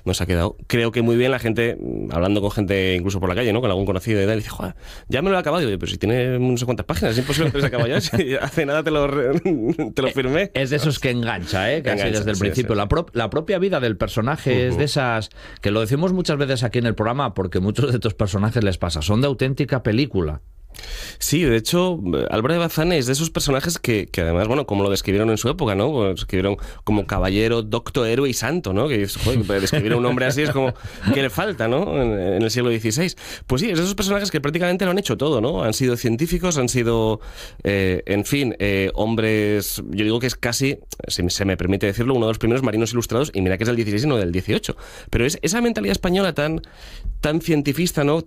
nos ha quedado. Creo que muy bien la gente, hablando con gente incluso por la calle, ¿no? Con algún conocido y tal, dice, joder, ya me lo he acabado. Y yo, pero si tiene no sé cuántas páginas, es imposible que te lo hayas acabado ya. Si hace nada te lo firmé. Es de esos que engancha, ¿eh? Que Engancha, así desde el sí, principio. sí. La propia vida del personaje es de esas que lo decimos muchas veces aquí en el programa, porque muchos de estos personajes les pasa, son de auténtica película. Sí, de hecho, Álvaro de Bazán es de esos personajes que además, bueno, como lo describieron en su época, ¿no? Pues describieron como caballero, docto, héroe y santo, ¿no? Que, joder, describir a un hombre así es como que le falta, ¿no? En el siglo XVI. Pues sí, es de esos personajes que prácticamente lo han hecho todo, ¿no? Han sido científicos, han sido, en fin, hombres, yo digo que es casi, si se me permite decirlo, uno de los primeros marinos ilustrados, y mira que es del XVI y no del XVIII. Pero es esa mentalidad española tan cientifista, ¿no?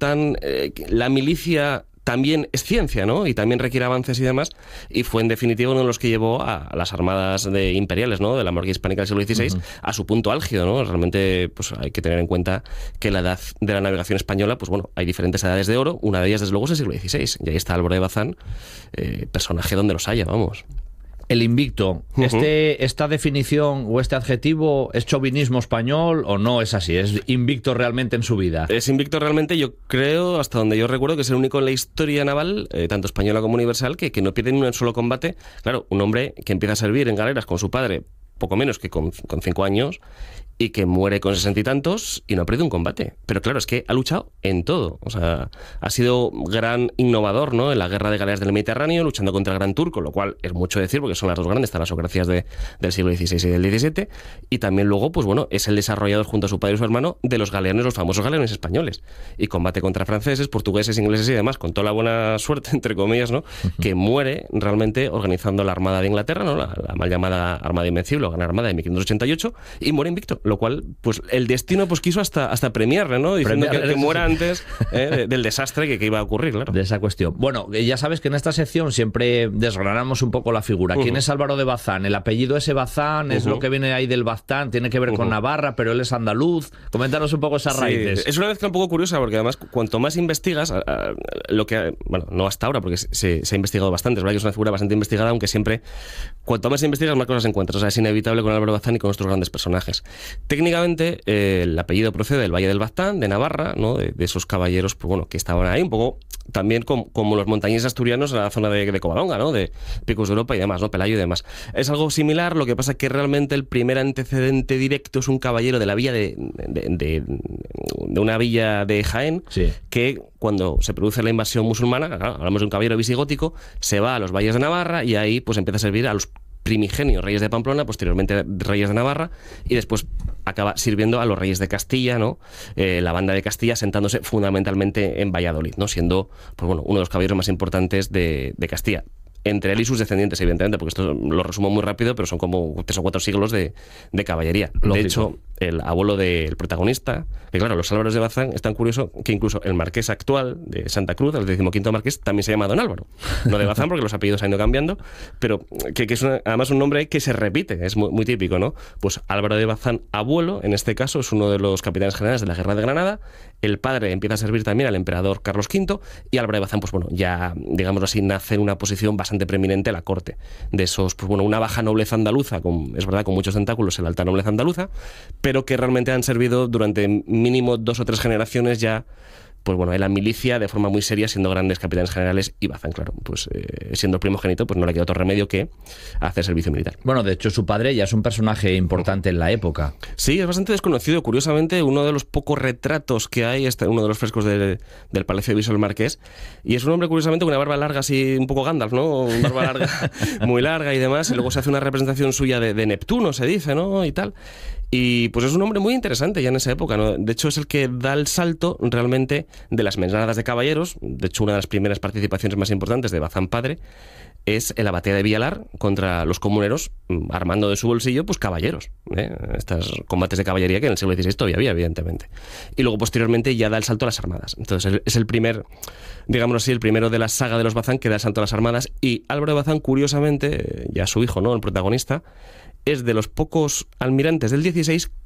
La milicia también es ciencia, ¿no? Y también requiere avances y demás, y fue en definitiva uno de los que llevó a las armadas imperiales, ¿no? De la monarquía hispánica del siglo XVI a su punto álgido, ¿no? Realmente, pues hay que tener en cuenta que la edad de la navegación española, pues bueno, hay diferentes edades de oro, una de ellas desde luego es el siglo XVI, y ahí está Álvaro de Bazán, personaje donde los haya, vamos. El invicto, ¿esta definición o este adjetivo es chauvinismo español o no es así? ¿Es invicto realmente en su vida? Es invicto realmente, yo creo, hasta donde yo recuerdo, que es el único en la historia naval, tanto española como universal, que no pierde ni un solo combate. Claro, un hombre que empieza a servir en galeras con su padre poco menos que con 5 años y que muere con 60 y tantos y no ha perdido un combate. Pero claro, es que ha luchado en todo. O sea, ha sido gran innovador, ¿no? En la guerra de galeras del Mediterráneo, luchando contra el Gran Turco, lo cual es mucho decir porque son las dos grandes talasocracias del siglo XVI y del XVII. Y también luego, pues bueno, es el desarrollador junto a su padre y su hermano de los galeones, los famosos galeones españoles. Y combate contra franceses, portugueses, ingleses y demás, con toda la buena suerte, entre comillas, ¿no? Que muere realmente organizando la Armada de Inglaterra, ¿no? La mal llamada Armada Invencible, o Gran Armada de 1588, y muere invicto. Lo cual, pues el destino pues quiso hasta premiarle, ¿no? Diciendo que muera antes del desastre que iba a ocurrir, claro. De esa cuestión. Bueno, ya sabes que en esta sección siempre desgranamos un poco la figura. ¿Quién es Álvaro de Bazán? El apellido ese Bazán es lo que viene ahí del Baztán, tiene que ver con Navarra, pero él es andaluz. Coméntanos un poco esas raíces. Es una mezcla un poco curiosa porque además cuanto más investigas, lo que, bueno, no hasta ahora porque se ha investigado bastante, es verdad que es una figura bastante investigada, aunque siempre cuanto más investigas más cosas encuentras. O sea, es inevitable con Álvaro de Bazán y con nuestros grandes personajes. Técnicamente, el apellido procede del Valle del Baztán, de Navarra, ¿no? De esos caballeros, pues bueno, que estaban ahí un poco también como los montañeses asturianos en la zona de Covadonga, ¿no? De Picos de Europa y demás, ¿no? Pelayo y demás. Es algo similar, lo que pasa que realmente el primer antecedente directo es un caballero de la villa de una villa de Jaén, sí, que cuando se produce la invasión musulmana, claro, hablamos de un caballero visigótico, se va a los valles de Navarra y ahí pues empieza a servir a los primigenios reyes de Pamplona, posteriormente reyes de Navarra, y después acaba sirviendo a los reyes de Castilla, ¿no? La banda de Castilla asentándose fundamentalmente en Valladolid, ¿no? Siendo, pues bueno, uno de los caballeros más importantes de Castilla. Entre él y sus descendientes, evidentemente, porque esto lo resumo muy rápido, pero son como 3 o 4 siglos de caballería. Lógico. De hecho, el abuelo del protagonista, que claro, los Álvaros de Bazán, es tan curioso que incluso el marqués actual de Santa Cruz, el 15º marqués, también se llama Don Álvaro. No de Bazán, porque los apellidos han ido cambiando, pero que es además un nombre que se repite, es muy, muy típico, ¿no? Pues Álvaro de Bazán, abuelo, en este caso, es uno de los capitanes generales de la Guerra de Granada. El padre empieza a servir también al emperador Carlos V, y Álvaro de Bazán, pues bueno, ya, digámoslo así, nace en una posición bastante preeminente a la corte de esos, pues bueno, una baja nobleza andaluza, es verdad, con muchos tentáculos en la alta nobleza andaluza, pero que realmente han servido durante mínimo 2 o 3 generaciones ya, pues bueno, en la milicia de forma muy seria, siendo grandes capitanes generales, y Bazán, claro, pues siendo el primogénito, pues no le queda otro remedio que hacer servicio militar. Bueno, de hecho su padre ya es un personaje importante en la época. Sí, es bastante desconocido. Curiosamente, uno de los pocos retratos que hay, uno de los frescos del Palacio de Viso del Marqués, y es un hombre curiosamente con una barba larga, así un poco Gandalf, ¿no? Una barba larga, muy larga y demás, y luego se hace una representación suya de Neptuno, se dice, ¿no? Y tal. Y pues es un hombre muy interesante ya en esa época, ¿no? De hecho es el que da el salto realmente de las mesnadas de caballeros. De hecho, una de las primeras participaciones más importantes de Bazán padre es en la batalla de Villalar contra los comuneros, armando de su bolsillo pues caballeros, estos combates de caballería que en el siglo XVI todavía había, evidentemente. Y luego posteriormente ya da el salto a las armadas. Entonces es el primer, digámoslo así, el primero de la saga de los Bazán que da el salto a las armadas. Y Álvaro de Bazán, curiosamente, ya su hijo, ¿no? El protagonista, es de los pocos almirantes del XVI que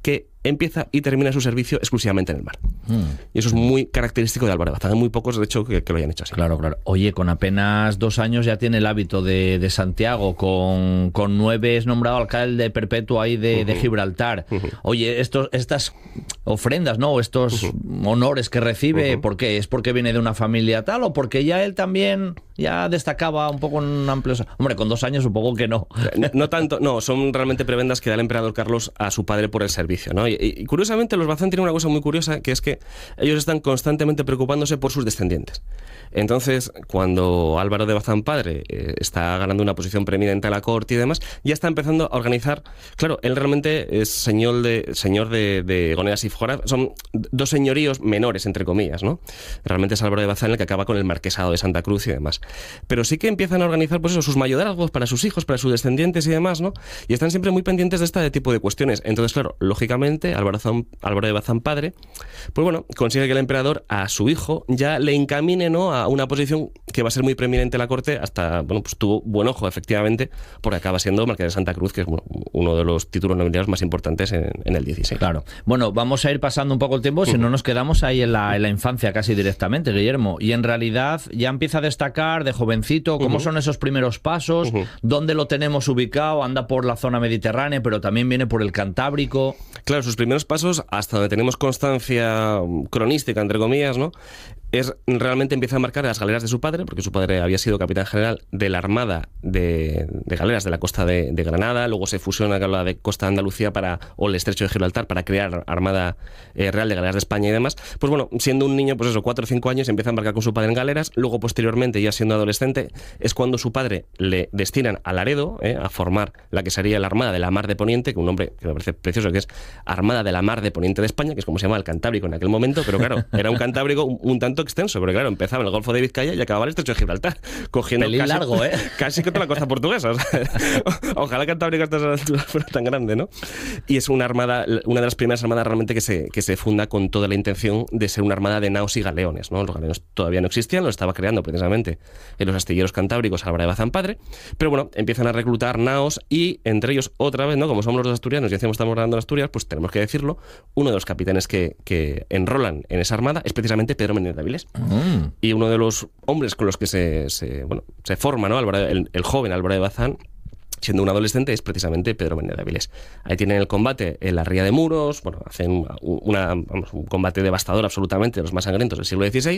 empieza y termina su servicio exclusivamente en el mar. Y eso es muy característico de Álvaro de Bazán. Hay muy pocos, de hecho, que lo hayan hecho así. Claro. Oye, con apenas 2 años ya tiene el hábito de Santiago, con 9 es nombrado alcalde perpetuo ahí de Gibraltar. Oye, estas ofrendas, ¿no? Estos honores que recibe, ¿por qué? ¿Es porque viene de una familia tal o porque ya él también ya destacaba un poco en amplios... Hombre, con 2 años supongo que no. No tanto, no, son realmente prebendas que da el emperador Carlos a su padre por el servicio, ¿no? Y curiosamente los Bazán tienen una cosa muy curiosa, que es que ellos están constantemente preocupándose por sus descendientes. Entonces, cuando Álvaro de Bazán padre está ganando una posición preeminente a la corte y demás, ya está empezando a organizar... Claro, él realmente es señor de Goneras y Fora, son 2 señoríos menores, entre comillas, ¿no? Realmente es Álvaro de Bazán el que acaba con el marquesado de Santa Cruz y demás. Pero sí que empiezan a organizar, pues eso, sus mayorazgos para sus hijos, para sus descendientes y demás, ¿no? Y están siempre muy pendientes de este tipo de cuestiones. Entonces, claro, lógicamente, Álvaro de Bazán padre, pues bueno, consigue que el emperador a su hijo ya le encamine, ¿no?, a una posición que va a ser muy preeminente en la corte, hasta, bueno, pues tuvo buen ojo, efectivamente, porque acaba siendo marqués de Santa Cruz, que es, bueno, uno de los títulos nobiliarios más importantes en el 16. Claro. Bueno, vamos a ir pasando un poco el tiempo, si no nos quedamos ahí en la infancia casi directamente, Guillermo. Y en realidad ya empieza a destacar de jovencito, ¿cómo son esos primeros pasos? ¿Dónde lo tenemos ubicado? Anda por la zona mediterránea, pero también viene por el Cantábrico. Claro, sus primeros pasos, hasta donde tenemos constancia cronística, entre comillas, ¿no?, realmente empieza a marcar las galeras de su padre, porque su padre había sido capitán general de la Armada de Galeras de la costa de Granada, luego se fusiona con la de Costa de Andalucía o el Estrecho de Gibraltar para crear Armada Real de Galeras de España y demás. Pues bueno, siendo un niño, pues eso, 4 o 5 años, empieza a embarcar con su padre en galeras. Luego, posteriormente, ya siendo adolescente, es cuando su padre le destinan a Laredo, a formar la que sería la Armada de la Mar de Poniente, que un nombre que me parece precioso, que es Armada de la Mar de Poniente de España, que es como se llama el Cantábrico en aquel momento, pero claro, era un Cantábrico un tanto extenso, porque claro, empezaba en el Golfo de Vizcaya y acababa el Estrecho de Gibraltar, cogiendo casi que toda la costa portuguesa. O sea, ojalá Cantábrico a estas alturas fuera tan grande, ¿no? Y es una armada, una de las primeras armadas realmente que se funda con toda la intención de ser una armada de naos y galeones, ¿no? Los galeones todavía no existían, los estaba creando precisamente en los astilleros cantábricos Álvaro de Bazán padre, pero bueno, empiezan a reclutar naos y entre ellos, otra vez, ¿no?, como somos los dos asturianos y estamos hablando de Asturias, pues tenemos que decirlo, uno de los capitanes que enrolan en esa armada es precisamente Pedro Menéndez de Avilés. Y uno de los hombres con los que se forma, ¿no?, el joven Álvaro de Bazán, siendo un adolescente, es precisamente Pedro Menéndez de Avilés. Ahí tienen el combate en la Ría de Muros, bueno, hacen un combate devastador absolutamente, de los más sangrientos del siglo XVI.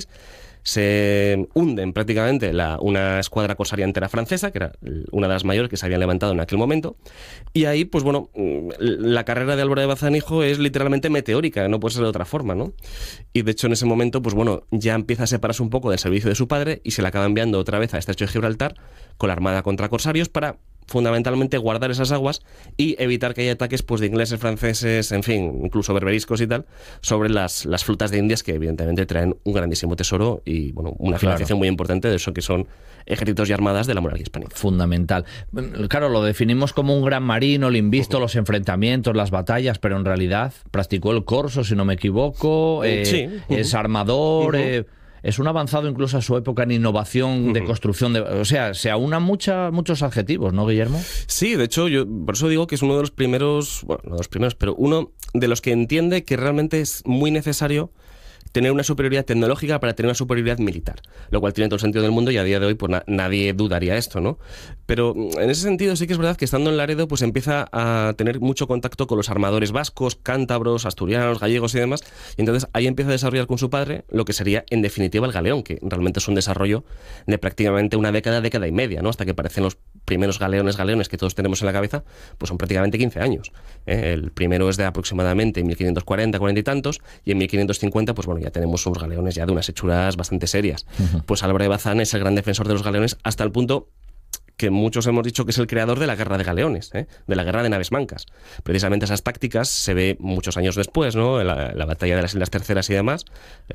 Se hunden prácticamente una escuadra corsaria entera francesa, que era una de las mayores que se habían levantado en aquel momento. Y ahí, pues bueno, la carrera de Álvaro de Bazán hijo es literalmente meteórica, no puede ser de otra forma, ¿no? Y de hecho en ese momento, pues bueno, ya empieza a separarse un poco del servicio de su padre y se le acaba enviando otra vez a Estrecho de Gibraltar con la armada contra corsarios para fundamentalmente guardar esas aguas y evitar que haya ataques, pues, de ingleses, franceses, en fin, incluso berberiscos y tal, sobre las flotas de Indias, que evidentemente traen un grandísimo tesoro y, bueno, una financiación muy importante de eso que son ejércitos y armadas de la monarquía hispánica. Fundamental. Claro, lo definimos como un gran marino, el invisto, los enfrentamientos, las batallas, pero en realidad practicó el corso, si no me equivoco, sí. Es armador... Es un avanzado incluso a su época en innovación de construcción. O sea, se aunan muchos adjetivos, ¿no, Guillermo? Sí, de hecho, yo por eso digo que es uno de los primeros, bueno, no de los primeros, pero uno de los que entiende que realmente es muy necesario tener una superioridad tecnológica para tener una superioridad militar, lo cual tiene todo el sentido del mundo y a día de hoy pues nadie dudaría esto, ¿no? Pero en ese sentido sí que es verdad que estando en Laredo pues empieza a tener mucho contacto con los armadores vascos, cántabros, asturianos, gallegos y demás, y entonces ahí empieza a desarrollar con su padre lo que sería en definitiva el galeón, que realmente es un desarrollo de prácticamente una década y media, ¿no? Hasta que aparecen los primeros galeones que todos tenemos en la cabeza, pues son prácticamente 15 años. El primero es de aproximadamente 1540, 40 y tantos, y en 1550 pues bueno, ya tenemos unos galeones ya de unas hechuras bastante serias. Pues Álvaro de Bazán es el gran defensor de los galeones hasta el punto que muchos hemos dicho que es el creador de la guerra de galeones, de la guerra de naves mancas. Precisamente esas tácticas se ve muchos años después, ¿no? La batalla de las Islas Terceras y demás,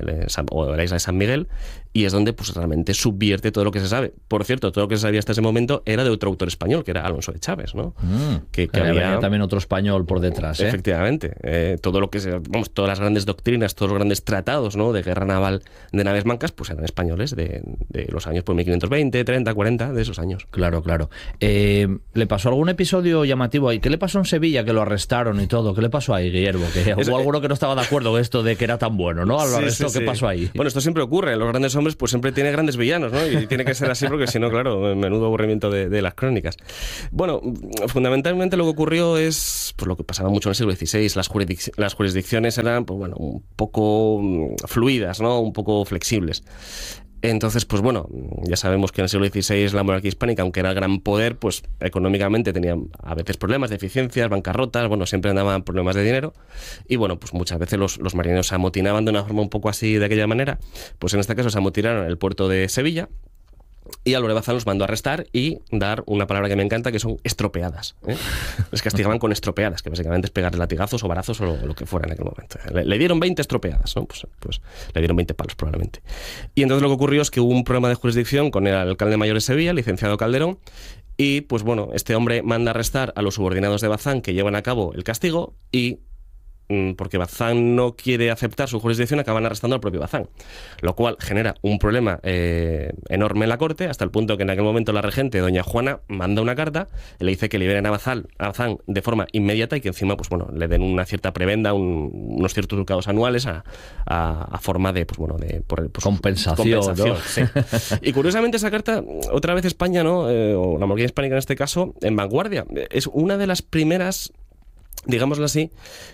o de la isla de San Miguel, y es donde pues realmente subvierte todo lo que se sabe. Por cierto, todo lo que se sabía hasta ese momento era de otro autor español, que era Alonso de Chaves, ¿no? Que había también otro español por detrás, ¿eh? Efectivamente. Todo lo que todas las grandes doctrinas, todos los grandes tratados, ¿no?, de guerra naval de naves mancas, pues eran españoles de los años pues 1520, 30, 40, de esos años. Claro. Claro, claro. ¿Le pasó algún episodio llamativo ahí? ¿Qué le pasó en Sevilla que lo arrestaron y todo? ¿Qué le pasó ahí, Guillermo? Que hubo alguno que no estaba de acuerdo con esto de que era tan bueno, ¿no? Lo arrestó. ¿Qué pasó ahí? Bueno, esto siempre ocurre. Los grandes hombres pues siempre tienen grandes villanos, ¿no? Y tiene que ser así porque si no, claro, menudo aburrimiento de las crónicas. Bueno, fundamentalmente lo que ocurrió es pues, lo que pasaba mucho en el siglo XVI. Las jurisdicciones eran pues, bueno, un poco fluidas, ¿no? Un poco flexibles. Entonces, pues bueno, ya sabemos que en el siglo XVI la monarquía hispánica, aunque era gran poder, pues económicamente tenía a veces problemas de eficiencias, bancarrotas, bueno, siempre andaban problemas de dinero. Y bueno, pues muchas veces los marineros se amotinaban de una forma un poco así, de aquella manera. Pues en este caso se amotinaron en el puerto de Sevilla. Y Álvaro de Bazán los mandó a arrestar y dar una palabra que me encanta, que son estropeadas. Les castigaban con estropeadas, que básicamente es pegarle latigazos o varazos o lo que fuera en aquel momento. Le dieron 20 estropeadas, ¿no? Pues le dieron 20 palos probablemente. Y entonces lo que ocurrió es que hubo un problema de jurisdicción con el alcalde mayor de Sevilla, licenciado Calderón, y pues bueno, este hombre manda a arrestar a los subordinados de Bazán que llevan a cabo el castigo y porque Bazán no quiere aceptar su jurisdicción, acaban arrestando al propio Bazán, lo cual genera un problema enorme en la corte, hasta el punto que en aquel momento la regente, doña Juana, manda una carta y le dice que liberen a Bazán de forma inmediata y que encima pues bueno, le den una cierta prebenda, unos ciertos ducados anuales a forma de, pues bueno, compensación, ¿no? Sí. Y curiosamente esa carta, otra vez España, ¿no? O la monarquía hispánica en este caso, en vanguardia. Es una de las primeras, digámoslo así,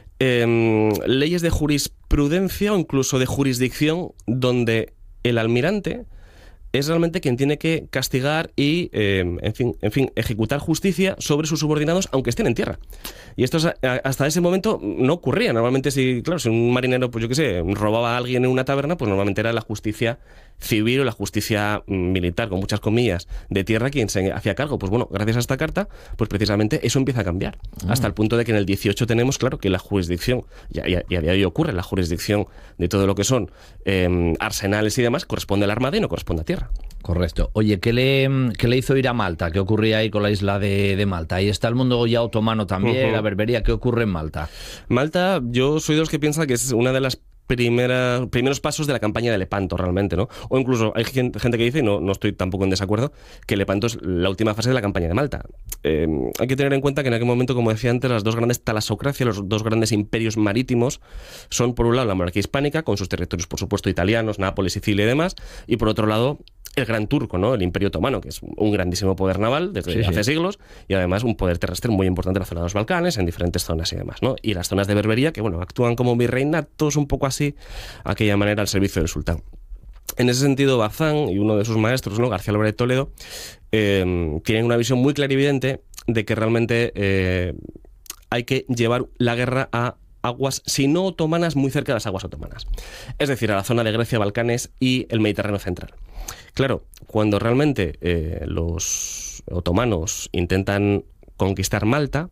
leyes de jurisprudencia o incluso de jurisdicción donde el almirante es realmente quien tiene que castigar y, en fin, ejecutar justicia sobre sus subordinados aunque estén en tierra. Y esto hasta ese momento no ocurría. Normalmente, si un marinero, pues yo qué sé, robaba a alguien en una taberna, pues normalmente era la justicia civil o la justicia militar, con muchas comillas, de tierra quien se hacía cargo. Pues bueno, gracias a esta carta, pues precisamente eso empieza a cambiar. Hasta el punto de que en el 18 tenemos, claro, que la jurisdicción, y a día de hoy ocurre, la jurisdicción de todo lo que son arsenales y demás, corresponde a la Armada y no corresponde a tierra. Correcto. Oye, ¿qué le hizo ir a Malta? ¿Qué ocurría ahí con la isla de Malta? Ahí está el mundo ya otomano también, la berbería. ¿Qué ocurre en Malta? Malta, yo soy de los que piensa que es una de las primeros pasos de la campaña de Lepanto, realmente, ¿no? O incluso hay gente que dice, y no estoy tampoco en desacuerdo, que Lepanto es la última fase de la campaña de Malta. Hay que tener en cuenta que en aquel momento, como decía antes, las dos grandes talasocracias, los dos grandes imperios marítimos, son por un lado la monarquía hispánica, con sus territorios, por supuesto, italianos, Nápoles, Sicilia y demás, y por otro lado, el Gran Turco, ¿no? El Imperio Otomano, que es un grandísimo poder naval desde hace siglos y además un poder terrestre muy importante en la zona de los Balcanes, en diferentes zonas y demás, ¿no? Y las zonas de Berbería, que bueno, actúan como virreinatos un poco así, aquella manera al servicio del sultán. En ese sentido, Bazán y uno de sus maestros, ¿no? García Álvarez de Toledo, tienen una visión muy clarividente de que realmente hay que llevar la guerra a aguas, si no otomanas, muy cerca de las aguas otomanas. Es decir, a la zona de Grecia, Balcanes y el Mediterráneo central. Claro, cuando realmente los otomanos intentan conquistar Malta,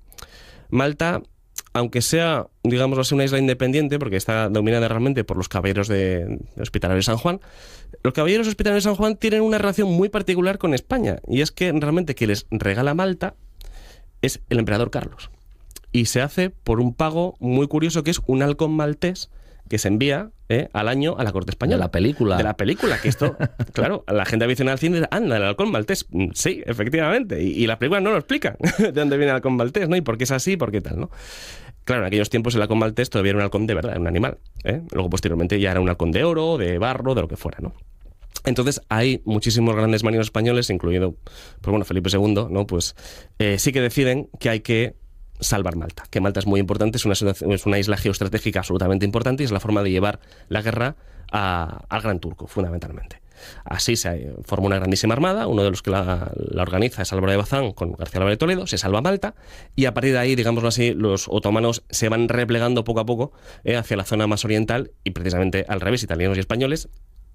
aunque sea, digamos así, una isla independiente, porque está dominada realmente por los caballeros de Hospitalarios de San Juan, los caballeros hospitalarios de San Juan tienen una relación muy particular con España, y es que realmente quien les regala Malta es el emperador Carlos. Y se hace por un pago muy curioso, que es un halcón maltés que se envía al año a la corte española. De la película. De la película, que esto, claro, la gente aficionada al cine, anda, el halcón maltés. Sí, efectivamente. Y la película no lo explica de dónde viene el halcón maltés, ¿no? Y por qué es así, por qué tal, ¿no? Claro, en aquellos tiempos el halcón maltés todavía era un halcón de verdad, era un animal. Luego, posteriormente, ya era un halcón de oro, de barro, de lo que fuera, ¿no? Entonces hay muchísimos grandes marineros españoles, incluido, pues bueno, Felipe II, ¿no? Pues sí que deciden que hay que salvar Malta, que Malta es muy importante, es una isla geoestratégica absolutamente importante y es la forma de llevar la guerra al Gran Turco, fundamentalmente. Así se forma una grandísima armada, uno de los que la organiza es Álvaro de Bazán con García Álvarez de Toledo, se salva Malta y a partir de ahí, digámoslo así, los otomanos se van replegando poco a poco hacia la zona más oriental y precisamente al revés, italianos y españoles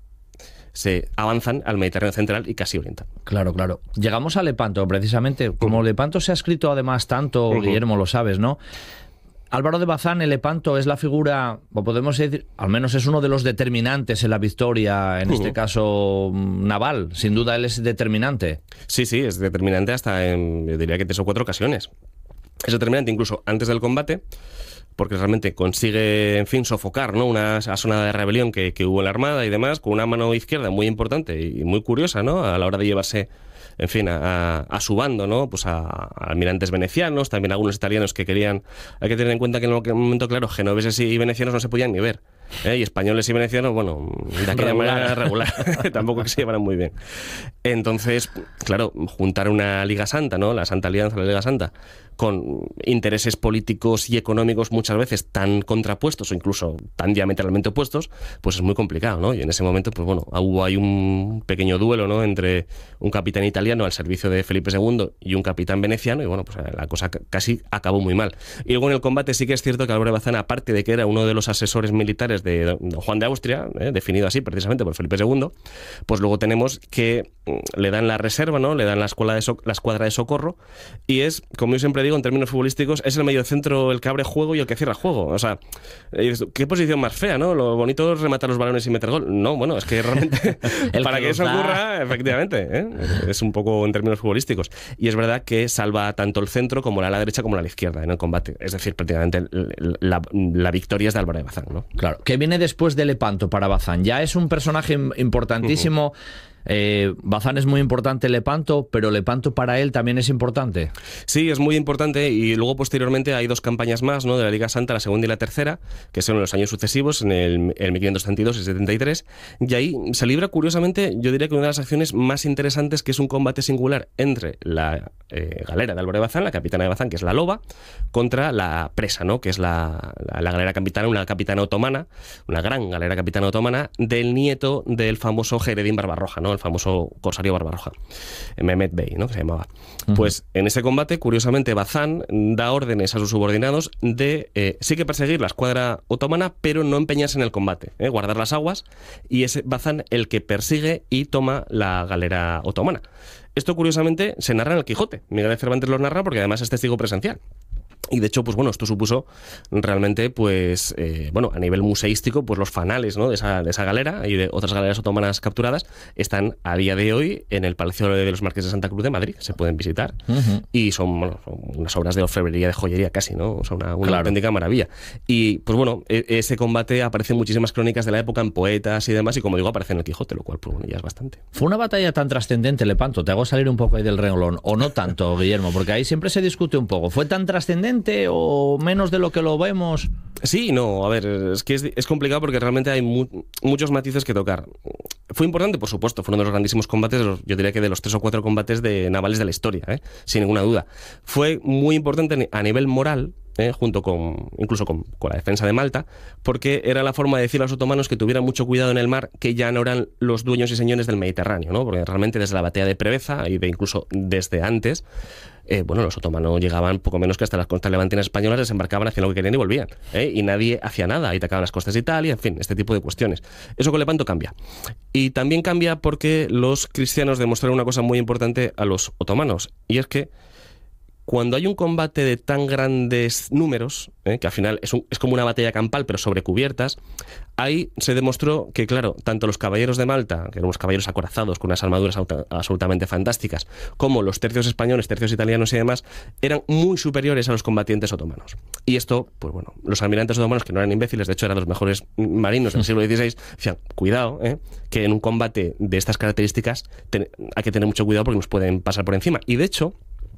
se avanzan al Mediterráneo central y casi oriental. Claro, claro. Llegamos a Lepanto, precisamente. Como Lepanto se ha escrito además tanto, Guillermo, lo sabes, ¿no? Álvaro de Bazán, en Lepanto, es la figura, o podemos decir, al menos es uno de los determinantes en la victoria, en este caso naval. Sin duda él es determinante. Sí, es determinante hasta en, yo diría que 3 o 4 ocasiones. Es determinante incluso antes del combate, porque realmente consigue, en fin, sofocar, ¿no? Una zona de rebelión que hubo en la Armada y demás, con una mano izquierda muy importante y muy curiosa, ¿no? A la hora de llevarse en fin, a su bando, ¿no? Pues a almirantes venecianos, también algunos italianos que querían... Hay que tener en cuenta que en aquel momento, claro, genoveses y venecianos no se podían ni ver. Y españoles y venecianos, bueno, de aquella manera regular, tampoco que se llevaran muy bien. Entonces, claro, juntar una Liga Santa, ¿no? La Santa Alianza, la Liga Santa, con intereses políticos y económicos muchas veces tan contrapuestos o incluso tan diametralmente opuestos, pues es muy complicado, ¿no? Y en ese momento, pues bueno, hubo ahí un pequeño duelo, ¿no? Entre un capitán italiano al servicio de Felipe II y un capitán veneciano, y bueno, pues la cosa casi acabó muy mal. Y luego en el combate sí que es cierto que Álvaro de Bazán, aparte de que era uno de los asesores militares de don Juan de Austria, definido así precisamente por Felipe II, pues luego tenemos que le dan la reserva, ¿no? Le dan la escuadra de socorro, y es, como yo siempre digo, en términos futbolísticos, es el mediocentro el que abre juego y el que cierra juego. O sea, ¿qué posición más fea, no? Lo bonito es rematar los balones y meter gol. No, bueno, es que realmente para que eso ocurra, efectivamente, es un poco en términos futbolísticos. Y es verdad que salva tanto el centro como la ala derecha como la ala izquierda en el combate. Es decir, prácticamente la victoria es de Álvaro de Bazán, ¿no? Claro, que viene después de Lepanto para Bazán. Ya es un personaje importantísimo. Bazán es muy importante en Lepanto, pero Lepanto para él también es importante. Sí, es muy importante, y luego posteriormente hay dos campañas más, ¿no? De la Liga Santa, la segunda y la tercera, que son en los años sucesivos, en el 1532 y 73, y ahí se libra curiosamente, yo diría que una de las acciones más interesantes, que es un combate singular entre la galera de Álvaro de Bazán, la capitana de Bazán, que es la Loba, contra la Presa, ¿no? Que es la galera capitana, una capitana otomana, una gran galera capitana otomana, del nieto del famoso Jeredín Barbarroja, ¿no? El famoso corsario Barbarroja, Mehmet Bey, ¿no? Que se llamaba. Pues en ese combate, curiosamente, Bazán da órdenes a sus subordinados de sí que perseguir la escuadra otomana, pero no empeñarse en el combate, guardar las aguas, y es Bazán el que persigue y toma la galera otomana. Esto, curiosamente, se narra en el Quijote. Miguel de Cervantes lo narra porque además es testigo presencial. Y de hecho, pues bueno, esto supuso realmente, pues, bueno, a nivel museístico, pues los fanales, ¿no? de esa galera y de otras galeras otomanas capturadas están a día de hoy en el Palacio de los Marqueses de Santa Cruz de Madrid. Se pueden visitar. Y son, bueno, son unas obras de orfebrería, de joyería casi, ¿no? O sea, una auténtica maravilla. Y, pues bueno, ese combate aparece en muchísimas crónicas de la época, en poetas y demás, y como digo, aparece en el Quijote, lo cual, pues bueno, ya es bastante. ¿Fue una batalla tan trascendente, Lepanto? Te hago salir un poco ahí del renglón, o no tanto, Guillermo, porque ahí siempre se discute un poco. ¿Fue tan trascendente o menos de lo que lo vemos? Sí, no, a ver, es que es complicado porque realmente hay muchos matices que tocar. Fue importante, por supuesto, fue uno de los grandísimos combates, yo diría que de los 3 o 4 combates navales de la historia, sin ninguna duda. Fue muy importante a nivel moral, junto con incluso con la defensa de Malta, porque era la forma de decir a los otomanos que tuvieran mucho cuidado en el mar, que ya no eran los dueños y señores del Mediterráneo, ¿no? Porque realmente desde la batalla de Preveza y incluso desde antes, bueno, los otomanos llegaban poco menos que hasta las costas levantinas españolas, desembarcaban, hacían lo que querían y volvían, y nadie hacía nada, y atacaban las costas de Italia, en fin, este tipo de cuestiones. Eso con Lepanto cambia. Y también cambia porque los cristianos demostraron una cosa muy importante a los otomanos, y es que cuando hay un combate de tan grandes números, que al final es como una batalla campal, pero sobre cubiertas, ahí se demostró que, claro, tanto los caballeros de Malta, que eran unos caballeros acorazados con unas armaduras absolutamente fantásticas, como los tercios españoles, tercios italianos y demás, eran muy superiores a los combatientes otomanos. Y esto, pues bueno, los almirantes otomanos, que no eran imbéciles, de hecho eran los mejores marinos del siglo XVI, decían, cuidado, que en un combate de estas características hay que tener mucho cuidado porque nos pueden pasar por encima. Y de hecho,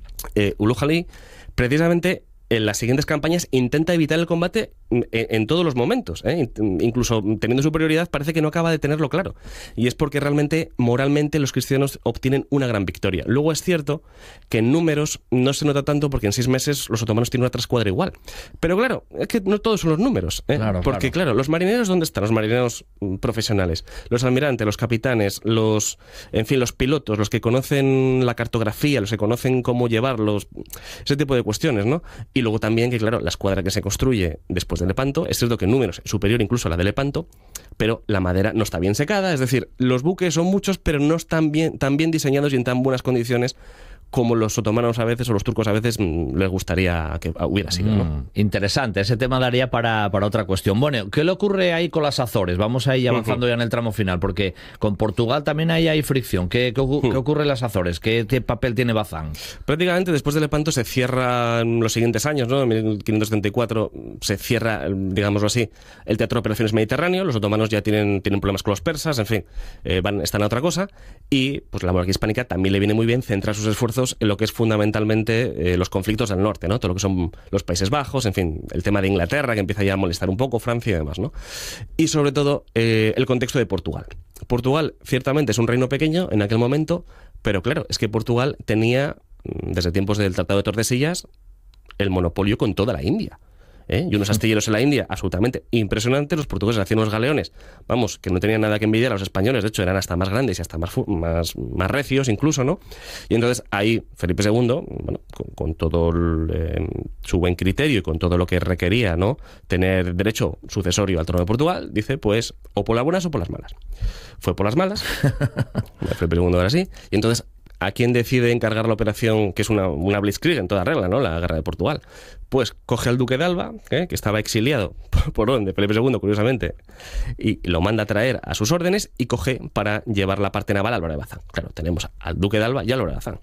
Ulu Jalí, precisamente en las siguientes campañas, intenta evitar el combate en todos los momentos, incluso teniendo superioridad, parece que no acaba de tenerlo claro. Y es porque realmente, moralmente, los cristianos obtienen una gran victoria. Luego es cierto que en números no se nota tanto porque en 6 meses los otomanos tienen otra escuadra igual. Pero claro, es que no todos son los números. Porque claro, los marineros, ¿dónde están? Los marineros profesionales, los almirantes, los capitanes, los pilotos, los que conocen la cartografía, los que conocen cómo llevarlos, ese tipo de cuestiones, ¿no? Y luego también que, claro, la escuadra que se construye después de Lepanto, es cierto que en números es superior incluso a la de Lepanto, pero la madera no está bien secada, es decir, los buques son muchos, pero no están tan bien diseñados y en tan buenas condiciones como los otomanos a veces o los turcos a veces les gustaría que hubiera sido, ¿no? Interesante, ese tema daría para otra cuestión. Bueno, ¿qué le ocurre ahí con las Azores? Vamos a ir avanzando ya en el tramo final, porque con Portugal también ahí hay fricción. ¿Qué ocurre en las Azores? ¿Qué papel tiene Bazán? Prácticamente después de Lepanto se cierran los siguientes años, ¿no? En 1574 se cierra, digámoslo así, el teatro de operaciones mediterráneo. Los otomanos ya tienen problemas con los persas, en fin, están a otra cosa. Y pues la monarquía hispánica también le viene muy bien centrar sus esfuerzos en lo que es fundamentalmente los conflictos del norte, ¿no? Todo lo que son los Países Bajos, en fin, el tema de Inglaterra, que empieza ya a molestar un poco, Francia y demás, ¿no? Y sobre todo el contexto de Portugal. Portugal, ciertamente, es un reino pequeño en aquel momento, pero claro, es que Portugal tenía, desde tiempos del Tratado de Tordesillas, el monopolio con toda la India. Y unos astilleros en la India absolutamente impresionantes. Los portugueses hacían unos galeones, vamos, que no tenían nada que envidiar a los españoles, de hecho eran hasta más grandes y hasta más recios incluso, ¿no? Y entonces ahí Felipe II, bueno, con todo su buen criterio y con todo lo que requería, ¿no?, tener derecho sucesorio al trono de Portugal, dice, pues, o por las buenas o por las malas. Fue por las malas, Felipe II era así, y entonces ¿a quién decide encargar la operación, que es una blitzkrieg en toda regla, ¿no?, la guerra de Portugal? Pues coge al duque de Alba, que estaba exiliado por orden de Felipe II, curiosamente, y lo manda a traer a sus órdenes y coge para llevar la parte naval a Álvaro de Bazán. Claro, tenemos al duque de Alba y a Álvaro de Bazán.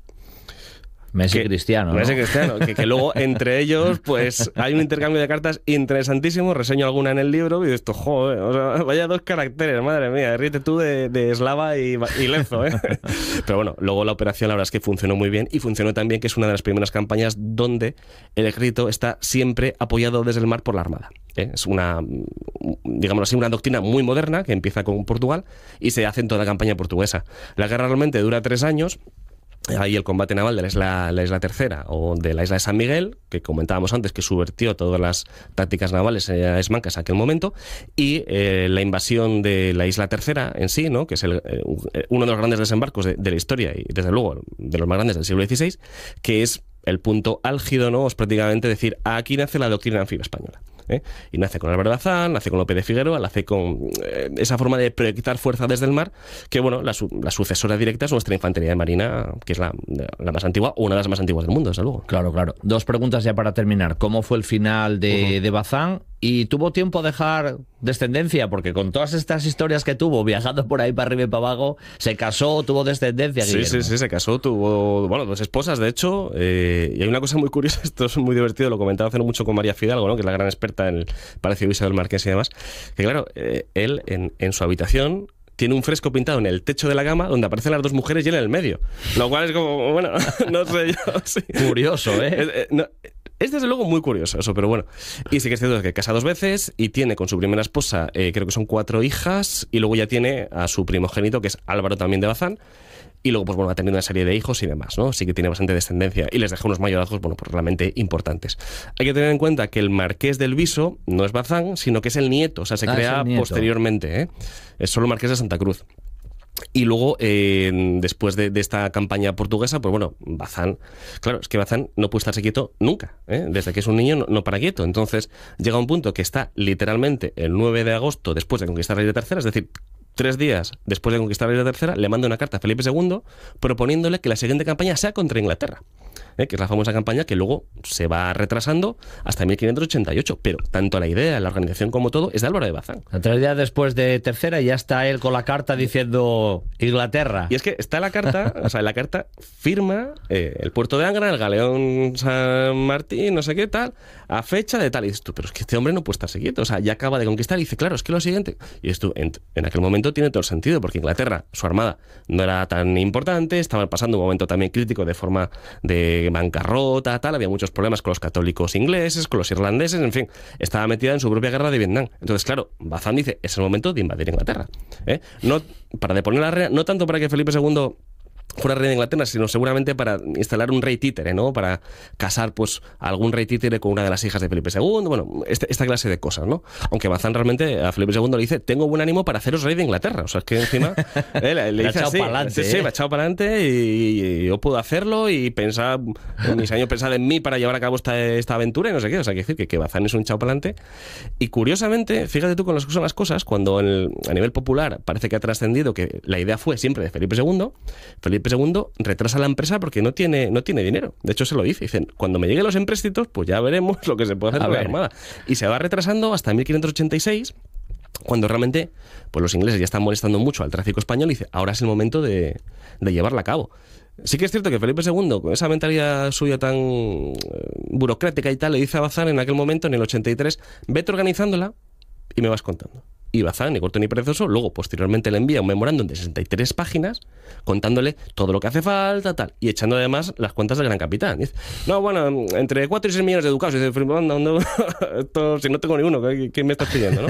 Messi Cristiano, ¿no? Messi Cristiano, que luego entre ellos pues hay un intercambio de cartas interesantísimo, reseño alguna en el libro y esto, joder, o sea, vaya dos caracteres, madre mía, ríete tú de Slava y Lezo, ¿eh? Pero bueno, luego la operación la verdad es que funcionó muy bien y funcionó también que es una de las primeras campañas donde el ejército está siempre apoyado desde el mar por la armada. Es una, digámoslo así, una doctrina muy moderna que empieza con Portugal y se hace en toda la campaña portuguesa. La guerra realmente dura 3 años. Ahí el combate naval de la isla Tercera o de la isla de San Miguel, que comentábamos antes, que subvertió todas las tácticas navales esmancas en aquel momento, y la invasión de la isla Tercera en sí, ¿no?, que es uno de los grandes desembarcos de la historia y desde luego de los más grandes del siglo XVI, que es el punto álgido, ¿no?, es prácticamente decir, aquí nace la doctrina anfibia española. Y nace con Álvaro de Bazán, nace con Lope de Figueroa, nace con esa forma de proyectar fuerza desde el mar, que bueno, la sucesora directa es nuestra infantería de marina, que es la más antigua, o una de las más antiguas del mundo, desde luego. Claro, claro. 2 preguntas ya para terminar. ¿Cómo fue el final de Bazán? ¿Y tuvo tiempo a dejar descendencia? Porque con todas estas historias que tuvo, viajando por ahí para arriba y para abajo, se casó, tuvo descendencia. Sí, se casó, tuvo, bueno, 2 esposas, de hecho, y hay una cosa muy curiosa, esto es muy divertido, lo comentaba hace mucho con María Fidalgo, ¿no?, que es la gran experta en el Palacio de Isabel Marqués y demás, que claro, él en su habitación tiene un fresco pintado en el techo de la cama donde aparecen las 2 mujeres y él en el medio, lo cual es como, bueno, no sé yo. Sí. Curioso, ¿eh? Es desde luego muy curioso eso, pero bueno. Y sí que es cierto que casa 2 veces y tiene con su primera esposa, creo que son 4 hijas, y luego ya tiene a su primogénito, que es Álvaro también de Bazán, y luego pues bueno, ha tenido una serie de hijos y demás, ¿no? Sí que tiene bastante descendencia y les deja unos mayorazgos, bueno, pues realmente importantes. Hay que tener en cuenta que el marqués del Viso no es Bazán, sino que es el nieto, o sea, se crea posteriormente, ¿eh? Es solo marqués de Santa Cruz. Y luego, después de esta campaña portuguesa, pues bueno, Bazán, claro, es que Bazán no puede estarse quieto nunca, ¿eh? Desde que es un niño no para quieto. Entonces llega un punto que está literalmente el 9 de agosto después de conquistar la isla Tercera, es decir, 3 días después de conquistar la isla Tercera, le manda una carta a Felipe II proponiéndole que la siguiente campaña sea contra Inglaterra, que es la famosa campaña que luego se va retrasando hasta 1588, pero tanto la idea, la organización como todo es de Álvaro de Bazán. 3 días después de Tercera ya está él con la carta diciendo Inglaterra. Y es que está la carta, o sea, la carta firma el puerto de Angra, el galeón San Martín, no sé qué tal, a fecha de tal. Y dices tú, pero es que este hombre no puede estarse quieto, o sea, ya acaba de conquistar y dice, claro, es que lo siguiente. Y dices tú, en aquel momento tiene todo el sentido, porque Inglaterra, su armada, no era tan importante, estaba pasando un momento también crítico de forma de bancarrota, tal, había muchos problemas con los católicos ingleses, con los irlandeses, en fin, estaba metida en su propia guerra de Vietnam. Entonces, claro, Bazán dice, es el momento de invadir Inglaterra. No para deponer a la reina, no tanto para que Felipe II fuera rey de Inglaterra, sino seguramente para instalar un rey títere, ¿no? Para casar, pues, a algún rey títere con una de las hijas de Felipe II, bueno, esta clase de cosas, ¿no? Aunque Bazán realmente a Felipe II le dice, tengo buen ánimo para haceros rey de Inglaterra, o sea, es que encima le dice así, me ha echado para adelante y yo puedo hacerlo y pensar, en mis años pensad en mí para llevar a cabo esta aventura y no sé qué, o sea, que decir que Bazán es un echado para adelante. Y curiosamente, fíjate tú con lo que son las cosas, cuando a nivel popular parece que ha trascendido que la idea fue siempre de Felipe II Felipe II retrasa la empresa porque no tiene dinero. De hecho, se lo dice. Dicen, cuando me lleguen los empréstitos, pues ya veremos lo que se puede hacer con la Armada. Y se va retrasando hasta 1586, cuando realmente pues los ingleses ya están molestando mucho al tráfico español y dice, ahora es el momento de llevarla a cabo. Sí que es cierto que Felipe II, con esa mentalidad suya tan burocrática y tal, le dice a Bazán en aquel momento, en el 83, vete organizándola y me vas contando. Y Bazán, ni corto ni perezoso, luego posteriormente le envía un memorándum de 63 páginas contándole todo lo que hace falta, tal, y echando además las cuentas del gran capitán. Dice, no, bueno, entre 4 y 6 millones de ducados. Y dice, esto, si no tengo ni uno, ¿qué me estás pidiendo, no?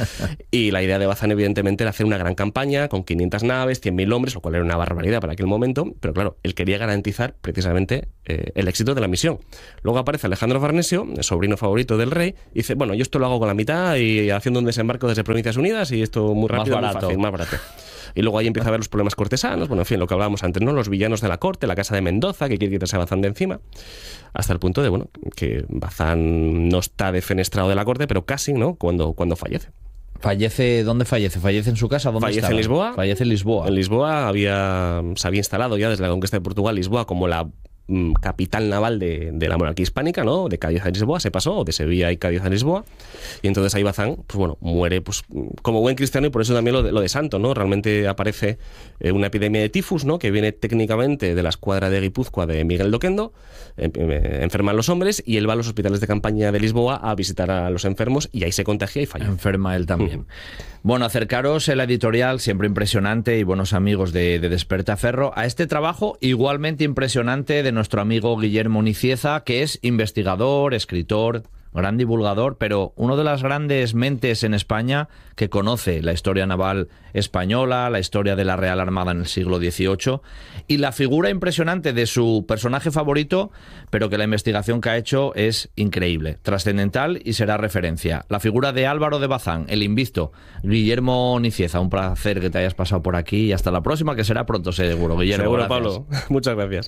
Y la idea de Bazán, evidentemente, era hacer una gran campaña con 500 naves, 100.000 hombres, lo cual era una barbaridad para aquel momento, pero claro, él quería garantizar precisamente el éxito de la misión. Luego aparece Alejandro Farnesio, el sobrino favorito del rey, y dice, bueno, yo esto lo hago con la mitad y haciendo un desembarco desde Provincias Unidas y esto muy rápido, muy fácil, más barato. Y luego ahí empieza a haber los problemas cortesanos, bueno, en fin, lo que hablábamos antes, ¿no? Los villanos de la corte, la casa de Mendoza, que quiere quitarse a Bazán de encima, hasta el punto de, bueno, que Bazán no está defenestrado de la corte, pero casi, ¿no? Cuando fallece. ¿Dónde fallece? ¿Fallece en su casa? ¿Dónde fallece estaba? En Lisboa. Fallece en Lisboa. En Lisboa se había instalado ya desde la conquista de Portugal Lisboa como la capital naval de la monarquía hispánica, ¿no? De Cádiz a Lisboa se pasó, o de Sevilla y Cádiz a Lisboa, y entonces ahí Bazán, pues bueno, muere pues como buen cristiano, y por eso también lo de santo, ¿no? Realmente aparece una epidemia de tifus, ¿no? Que viene técnicamente de la escuadra de Guipúzcoa de Miguel de Oquendo, enferman los hombres, y él va a los hospitales de campaña de Lisboa a visitar a los enfermos, y ahí se contagia y falla. Enferma él también. Bueno, acercaros en la editorial, siempre impresionante, y buenos amigos de Despertaferro, a este trabajo igualmente impresionante de nuestro amigo Guillermo Nicieza, que es investigador, escritor, gran divulgador, pero uno de las grandes mentes en España que conoce la historia naval española, la historia de la Real Armada en el siglo XVIII, y la figura impresionante de su personaje favorito, pero que la investigación que ha hecho es increíble, trascendental y será referencia. La figura de Álvaro de Bazán, el invicto. Guillermo Nicieza, un placer que te hayas pasado por aquí y hasta la próxima, que será pronto seguro, Guillermo. Seguro, gracias. Pablo. Muchas gracias.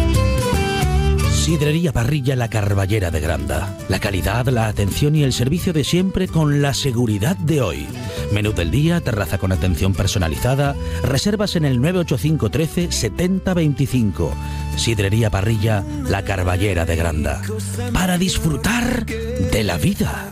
Sidrería Parrilla La Carballera de Granda. La calidad, la atención y el servicio de siempre con la seguridad de hoy. Menú del día, terraza con atención personalizada. Reservas en el 985 13 70 25. Sidrería Parrilla La Carballera de Granda. Para disfrutar de la vida.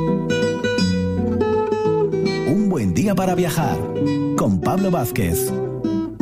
Un buen día para viajar con Pablo Vázquez.